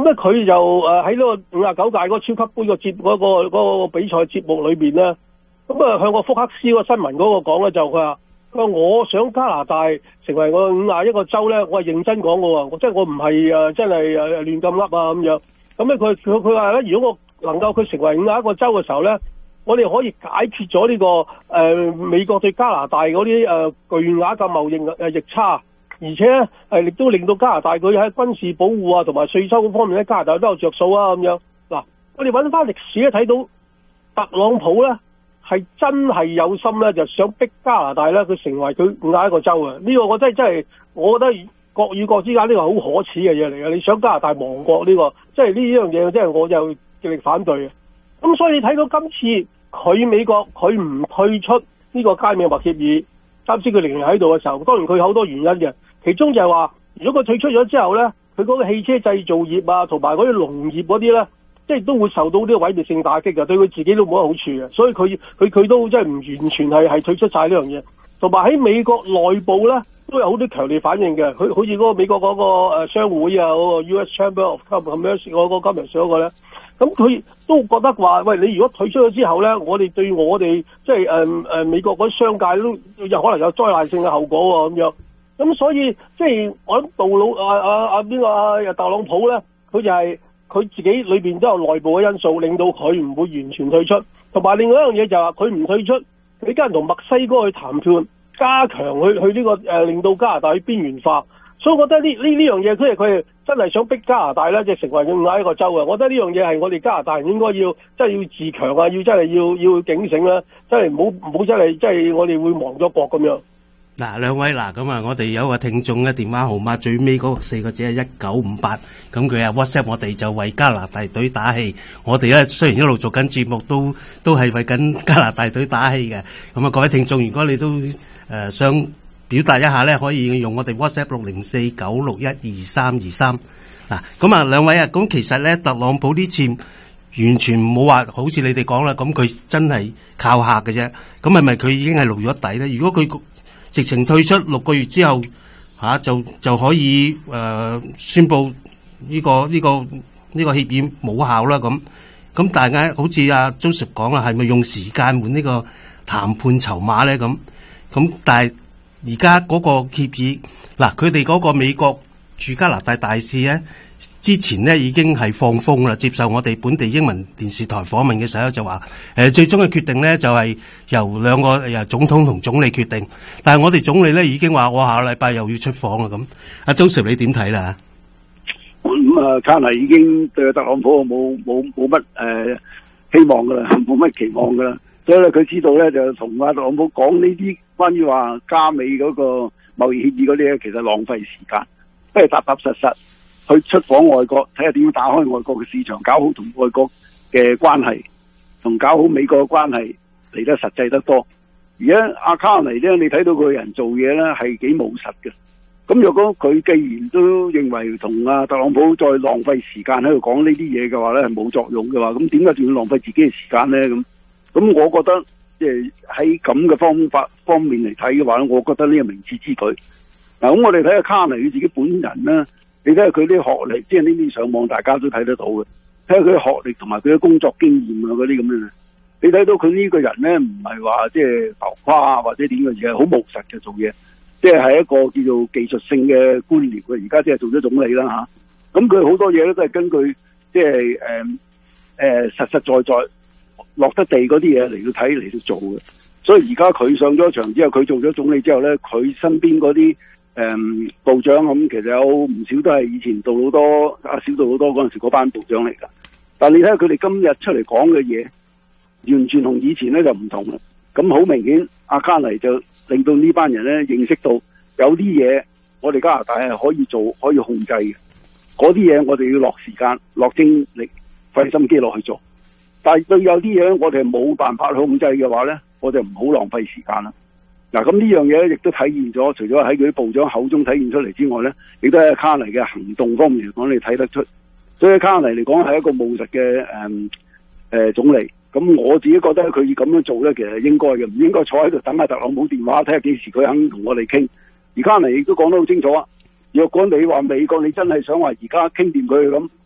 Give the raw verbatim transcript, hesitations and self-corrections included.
咁咧佢就誒喺呢個五十九屆嗰個超級杯個節嗰個嗰個比賽節目裏邊咧，咁啊向個福克斯嗰個新聞嗰個講咧就佢話，佢話我想加拿大成為我五十一個州咧，我係認真講嘅喎，我即係我唔係誒真係誒亂咁噏啊咁樣。咁咧佢佢佢話咧，如果我能夠佢成為五十一個州嘅時候咧，我哋可以解決咗呢、這個誒、呃、美國對加拿大嗰啲誒巨額嘅貿易誒逆差。而且咧，係亦都令到加拿大佢喺軍事保護啊，同埋稅收嗰方面咧，加拿大都有着數啊咁樣。嗱，我哋揾翻歷史咧，睇到特朗普咧係真係有心咧，就想逼加拿大咧，佢成為佢五十一個州啊！呢、這個我真係真係，我覺得國與國之間呢個好可恥嘅嘢嚟嘅。你想加拿大亡國呢、這個，即係呢樣嘢，即係我就極力反對嘅。咁所以你睇到今次佢美國佢唔退出呢個加美貿協議，啱先佢仍然喺度嘅時候，當然佢有好多原因嘅。其中就係話，如果佢退出咗之後咧，佢嗰個汽車製造業啊，同埋嗰啲農業嗰啲咧，即係都會受到呢個毀滅性打擊嘅，對佢自己都冇乜好處嘅。所以佢佢佢都真係唔完全係係退出晒呢樣嘢。同埋喺美國內部咧，都有好多強烈反應嘅。佢好似嗰個美國嗰個商會啊，嗰個 U S Chamber of Commerce 嗰個金融商嗰個咧，咁佢都覺得話，喂，你如果退出咗之後咧，我哋對我哋即係誒誒美國嗰啲商界都有可能有災難性嘅後果喎咁樣。咁所以即係我諗杜魯啊啊啊邊個啊特朗普咧，佢就係佢自己裏邊都有內部嘅因素，令到佢唔會完全退出。同埋另外一樣嘢就係話佢唔退出，佢家人同墨西哥去談判，加強去去呢個誒令到加拿大去邊緣化。所以我覺得呢呢呢樣嘢，佢係佢係真係想逼加拿大咧，即係成為另外一個州啊！我覺得呢樣嘢係我哋加拿大人應該要真係要自強啊，要真係要要警醒啦，真係唔好唔好真係真係我哋會亡咗國咁樣。 嗱，兩位嗱，咁啊，我哋有個聽眾嘅電話號碼最尾嗰四個字係一九五八，咁佢啊 WhatsApp 我哋就為加拿大隊打氣。我哋咧雖然一路做緊節目，都都係為緊加拿大隊打氣嘅。咁啊，各位聽眾，如果你都誒、呃、想表達一下咧，可以用我哋 WhatsApp 六零四九六一二三二三。嗱，咁啊，兩位啊，咁其實咧，特朗普呢次完全冇話好似你哋講啦，咁佢真係靠客嘅啫。咁係咪佢已經係露咗底咧？如果佢直情退出六個月之後，嚇、啊、就就可以誒、呃、宣布呢、這個呢、這個呢、這個協議冇效啦咁。咁大家好似阿 Joseph 講啊，係咪用時間換呢個談判籌碼咧？咁咁，但係而家嗰個協議嗱，佢哋嗰個美國駐加拿大大使咧，之前咧已經係放風啦，接受我哋本地英文電視台訪問嘅時候就話，誒、呃、最終嘅決定咧就係、是、由兩個由總統同總理決定，但係我哋總理咧已經話我下個禮拜又要出訪啦咁。阿 Joseph 你點睇啦？ 咁啊，卡尼已經對特朗普冇冇冇乜誒希望噶啦，冇乜期望噶啦，所以咧佢知道咧就同阿特朗普講呢啲關於話加美嗰個貿易協議嗰啲咧，其實浪費時間，不如踏踏實實去出訪外國，睇下點樣打開外國嘅市場，搞好同外國嘅關係，同搞好美國嘅關係嚟得實際得多。而家阿卡尼咧，你睇到佢個人做嘢咧係幾務實嘅。咁若果佢既然都認為同阿特朗普再浪費時間喺度講呢啲嘢嘅話咧係冇作用嘅話，咁點解仲要浪費自己嘅時間咧？咁咁我覺得即係喺咁嘅方法方面嚟睇嘅話咧，我覺得呢個明智之舉。嗱，咁我哋睇下卡尼佢自己本人咧。你睇下佢啲學歷，即係呢啲上網大家都睇得到嘅。睇下佢嘅學歷同埋佢嘅工作經驗啊，嗰啲咁樣。你睇到佢呢個人咧，唔係話即係浮誇啊，或者點嘅嘢，好務實嘅做嘢。即係係一個叫做技術性嘅官僚嘅，而家即係做咗總理啦吓。咁佢好多嘢咧都係根據即係誒誒實實在在落得地嗰啲嘢嚟到睇嚟到做嘅。所以而家佢上咗場之後，佢做咗總理之後咧，佢身邊嗰啲。誒、嗯，部長咁其實有唔少都係以前杜魯多阿小杜魯多嗰陣時嗰班部長嚟噶，但係你睇下佢哋今日出嚟講嘅嘢，完全同以前咧就唔同啦。咁好明顯，阿卡尼就令到呢班人咧認識到有啲嘢我哋加拿大係可以做，可以控制嘅。嗰啲嘢我哋要落時間、落精力、費心機落去做。但係對有啲嘢我哋係冇辦法去控制嘅話咧，我哋唔好浪費時間啦。嗱，咁呢樣嘢咧，亦都體現咗，除咗喺佢啲部長口中體現出嚟之外咧，亦都喺卡尼嘅行動方面嚟講，你睇得出。所以卡尼嚟講係一個務實嘅誒誒總理。咁我自己覺得佢要咁樣做咧，其實係應該嘅，唔應該坐喺度等下特朗普電話，睇下幾時佢肯同我哋傾。而卡尼亦都講得好清楚啊！若果你話美國你真係想話而家傾掂佢咁，